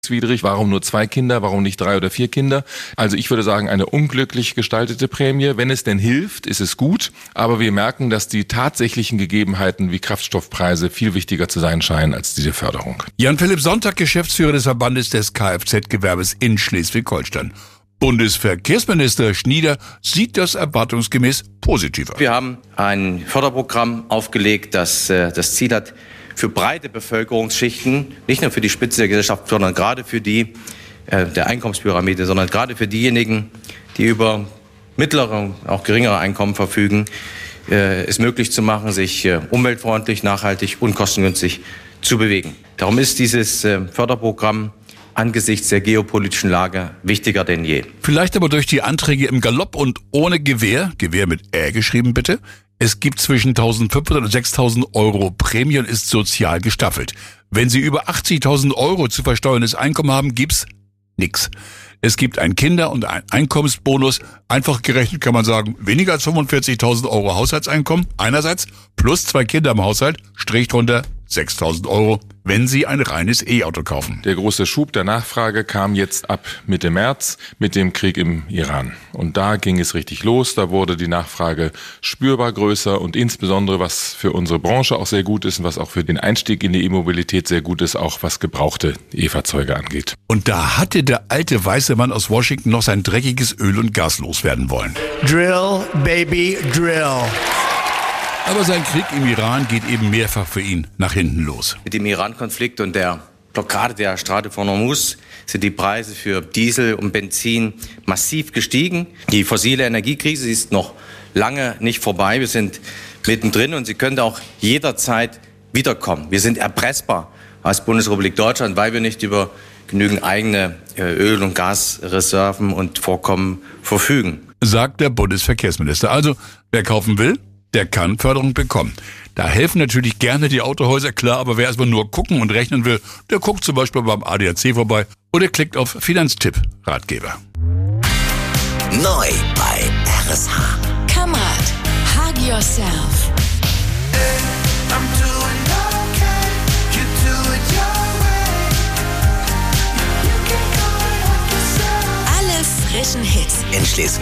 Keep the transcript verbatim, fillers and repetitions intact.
Widrig. Warum nur zwei Kinder, warum nicht drei oder vier Kinder? Also ich würde sagen, eine unglücklich gestaltete Prämie. Wenn es denn hilft, ist es gut. Aber wir merken, dass die tatsächlichen Gegebenheiten wie Kraftstoffpreise viel wichtiger zu sein scheinen als diese Förderung. Jan-Philipp Sonntag, Geschäftsführer des Verbandes des Kfz-Gewerbes in Schleswig-Holstein. Bundesverkehrsminister Schnieder sieht das erwartungsgemäß positiver. Wir haben ein Förderprogramm aufgelegt, das äh, das Ziel hat, für breite Bevölkerungsschichten, nicht nur für die Spitze der Gesellschaft, sondern gerade für die äh, der Einkommenspyramide, sondern gerade für diejenigen, die über mittlere, auch geringere Einkommen verfügen, äh, es möglich zu machen, sich äh, umweltfreundlich, nachhaltig und kostengünstig zu bewegen. Darum ist dieses äh, Förderprogramm angesichts der geopolitischen Lage wichtiger denn je. Vielleicht aber durch die Anträge im Galopp und ohne Gewähr, Gewähr mit Ä geschrieben bitte. Es gibt zwischen eintausendfünfhundert und sechstausend Euro Prämie und ist sozial gestaffelt. Wenn Sie über achtzigtausend Euro zu versteuerndes Einkommen haben, gibt's nix. Es gibt einen Kinder- und einen Einkommensbonus. Einfach gerechnet kann man sagen, weniger als fünfundvierzigtausend Euro Haushaltseinkommen einerseits plus zwei Kinder im Haushalt, Strich drunter sechstausend Euro, wenn Sie ein reines E-Auto kaufen. Der große Schub der Nachfrage kam jetzt ab Mitte März mit dem Krieg im Iran. Und da ging es richtig los. Da wurde die Nachfrage spürbar größer und insbesondere, was für unsere Branche auch sehr gut ist und was auch für den Einstieg in die E-Mobilität sehr gut ist, auch was gebrauchte E-Fahrzeuge angeht. Und da hatte der alte weiße Mann aus Washington noch sein dreckiges Öl und Gas loswerden wollen. Drill, baby, drill. Aber sein Krieg im Iran geht eben mehrfach für ihn nach hinten los. Mit dem Iran-Konflikt und der Blockade der Straße von Hormuz sind die Preise für Diesel und Benzin massiv gestiegen. Die fossile Energiekrise ist noch lange nicht vorbei. Wir sind mittendrin und sie könnte auch jederzeit wiederkommen. Wir sind erpressbar als Bundesrepublik Deutschland, weil wir nicht über genügend eigene Öl- und Gasreserven und Vorkommen verfügen, sagt der Bundesverkehrsminister. Also, wer kaufen will, der kann Förderung bekommen. Da helfen natürlich gerne die Autohäuser, klar, aber wer erstmal nur gucken und rechnen will, der guckt zum Beispiel beim A D A C vorbei oder klickt auf Finanztipp Ratgeber. Neu bei R S H. Come on, hug yourself. Alle frischen Hits In Schleswig.